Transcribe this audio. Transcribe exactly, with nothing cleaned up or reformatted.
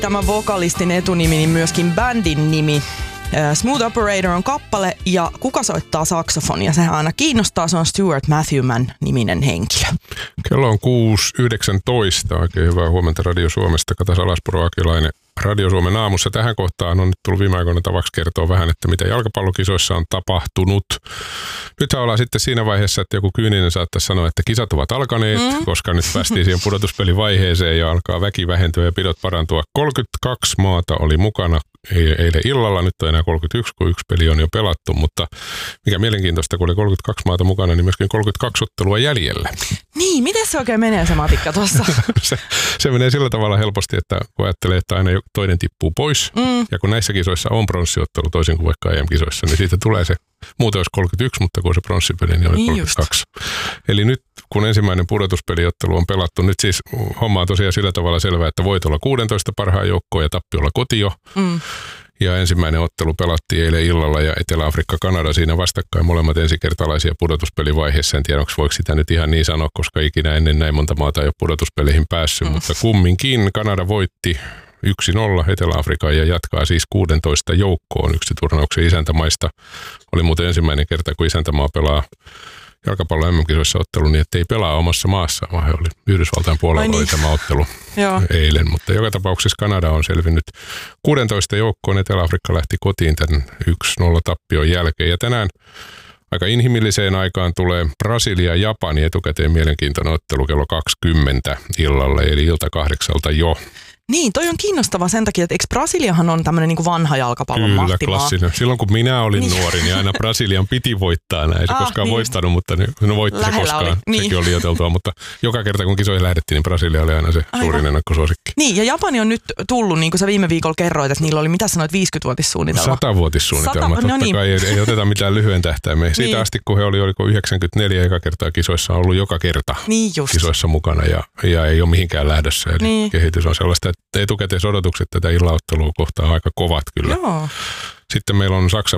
Tämä vokalistin etunimi, niin myöskin bändin nimi. Smooth Operator on kappale ja kuka soittaa saksofonia? Sehän aina kiinnostaa, se on Stuart Matthewman-niminen henkilö. Kello on kuusi yhdeksäntoista. Oikein hyvää huomenta Radio Suomesta. Kata Salaspuro Akilainen Radio Suomen aamussa. Tähän kohtaan on nyt tullut viime aikoina tavaksi kertoa vähän, että mitä jalkapallokisoissa on tapahtunut. Nythän ollaan sitten siinä vaiheessa, että joku kyyninen saattaisi sanoa, että kisat ovat alkaneet, mm. koska nyt päästiin siihen pudotuspelivaiheeseen ja alkaa väki vähentyä ja pidot parantua. kolmekymmentäkaksi maata oli mukana eilen illalla, nyt on enää kolmekymmentäyksi, kun yksi peli on jo pelattu, mutta mikä mielenkiintoista, kun oli kolmekymmentäkaksi maata mukana, niin myöskin kolmekymmentäkaksi ottelua jäljellä. Niin, miten se oikein menee se matikka tuossa? se, se menee sillä tavalla helposti, että kun ajattelee, että aina toinen tippuu pois, mm. ja kun näissä kisoissa on pronssiottelu toisin kuin vaikka E M-kisoissa, niin siitä tulee se, muuten olisi kolmekymmentäyksi, mutta kun on se pronssipeli, niin oli niin kolmekymmentäkaksi. Just. Eli nyt kun ensimmäinen pudotuspeliottelu on pelattu, nyt siis homma on tosiaan sillä tavalla selvää, että voit olla kuusitoista parhaan joukkoon ja tappiolla kotio. Mm. Ja ensimmäinen ottelu pelattiin eilen illalla ja Etelä-Afrikka, Kanada siinä vastakkain, molemmat ensikertalaisia pudotuspelivaiheessa. En tiedä, onko voiko sitä nyt ihan niin sanoa, koska ikinä ennen näin monta maata ei ole pudotuspeleihin päässyt, mm. mutta kumminkin Kanada voitti yksi nolla Etelä-Afrikan ja jatkaa siis kuusitoista joukkoon yksi turnauksen isäntämaista. Oli muuten ensimmäinen kerta, kun isäntämaa pelaa jalkapallon M M-kisoissa ottelu niin, että ei pelaa omassa maassa, vaan he oli Yhdysvaltain puolella niin. Oli tämä ottelu eilen. Mutta joka tapauksessa Kanada on selvinnyt kuusitoista joukkoon. Etelä-Afrikka lähti kotiin tämän yksi nolla tappion jälkeen. Ja tänään aika inhimilliseen aikaan tulee Brasilia ja Japani etukäteen mielenkiintoinen ottelu kello kaksikymmentä illalle, eli ilta kahdeksalta jo. Niin, toi on kiinnostava sen takia, että eikö Brasiliahan on tämmöinen niin kuin vanha jalkapallon Kyllä, mahtimaa? klassinen. Silloin kun minä olin niin. nuori, niin aina Brasilian piti voittaa. Näin. Ei se ah, koskaan niin. voistanut, mutta ne, no voitti se koskaan. Oli. Niin. Sekin oli liioiteltua, mutta joka kerta kun kisoihin lähdettiin, niin Brasilia oli aina se Aivan. suurin ennakkosuosikki. Niin, ja Japani on nyt tullut, niin kuin sä viime viikolla kerroit, että niillä oli, mitä sanoit, viisikymmentävuotissuunnitelma? satavuotissuunnitelma. Sata, no niin. Totta kai ei, ei oteta mitään lyhyen tähtäimeen. Siitä niin. asti, kun he oli, oliko yhdeksänkymmentäneljä eka kertaa kisoissa, on ollut joka kerta niin kisoissa mukana ja, ja ei ole mihinkään lähdössä. Eli niin. kehitys on sellaista, että etukäteen odotukset tätä illaottelua kohtaan aika kovat kyllä. Joo. Sitten meillä on Saksa,